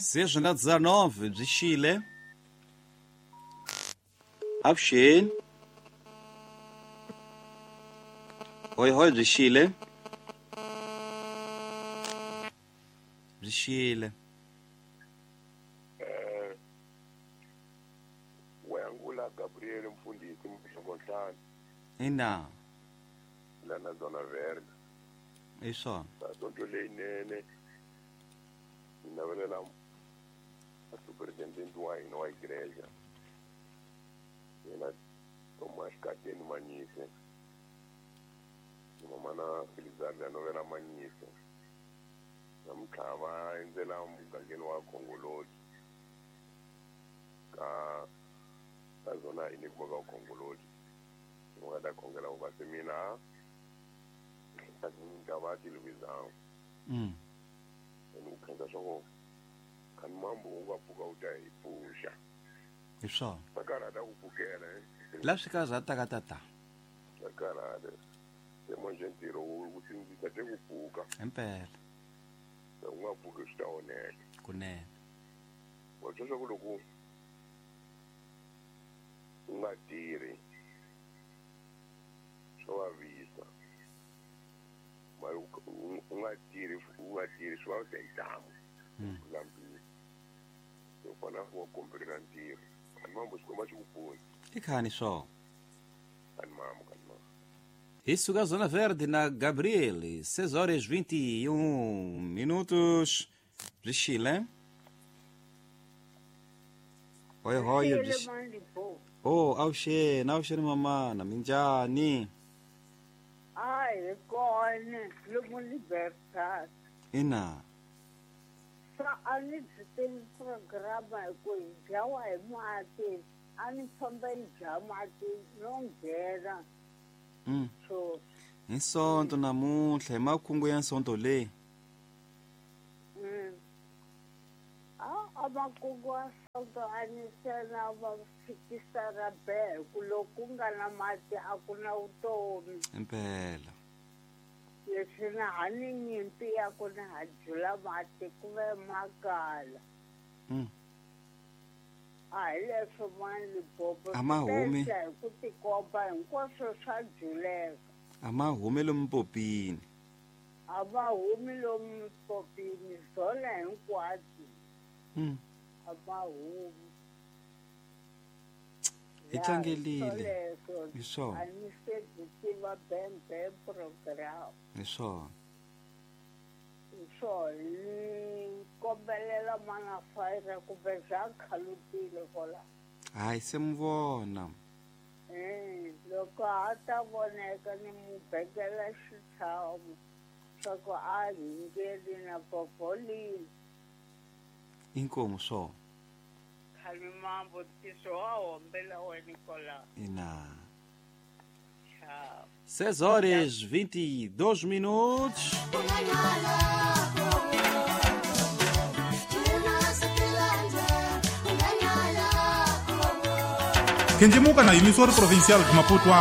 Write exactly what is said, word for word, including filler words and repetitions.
Seja na dezenove de Chile. Aufstehen. Hoi hoi de Chile. De Chile. Eh, Wangula Gabriel Mfundisi Mshokontana. Ina. La na zona verde. Isso. Tonto leinene. Inavelela a superintendente wa ino wa igreja. Ina Tomás Catene Manise. Mamana Filizarda novela Manise. Namkhava enzela umgangeni wa Khongolodi. Ka azona inikuboka uKhongolodi. Ngada khongela ubasemina. Ngabati lwizao. Mm. Ukhenza sho kan mambo ungabuka utayipusha. Isso. Sakarada ukukela. La swikaza takatata. Sakarada. Semonje ntiro ukuthi ngithathe ukubuka. Empela. Ungabuka sitawonela. Kunene. Wathosha kuloku ungadiri. Showavisa. Mas ungadiri ungadiri showavitamu. Mm. Lambi. Eu falo na compreensão. Mambo sikoma chikupuni. Ikhani so. Kanmamo kanmamo. Isso da Zona Verde na Gabriel, seis horas vinte e um minutos de Chile. Hoi hoi de Chile. Oh, Aushe, Aushe mamana, minjani. Ai, kona, lumo libertad. Ina. Sa ani tem programa ko jawa e mate, ani também jamate não gera. Mm. So, Insonto namuhla, emakhungu yansonto le. mm. Ah, amakugwa sonto ani sena abafikisa rabe kulokunga na mate akuna utomi. Impela. Lesina hani nyimpi yakuna hajula mate kuve makala. Mm. Ai, leswo mani bobo. Amahumi. Kuti kopa inkoso sajuleka. Amahume lompopini. Amahumi lompopini zona hinkwati. Mm. Amahumi. Ichangelile. Isso. Anisetiva bem bem program. Isso. Isso, ni kombelela mana faira kubeza khalutile kola. Ai, semvona. Eh, loko ata voneka ni mubekela xithamu. Soko a hingeli na popoli. Inkomo so. Khali mambo tiso a hombela weni kola. Ina. Tchau. seis horas vinte e dois minutos. Kenjimuka na emissora provincial de Maputo